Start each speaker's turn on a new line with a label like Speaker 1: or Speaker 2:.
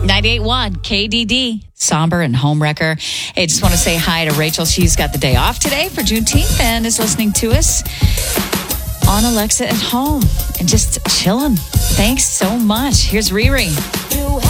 Speaker 1: 98.1 KDD, Somber and Homewrecker. Hey, just want to say hi to Rachel. She's got the day off today for Juneteenth and is listening to us on Alexa at home and just chilling. Thanks so much. Here's Riri.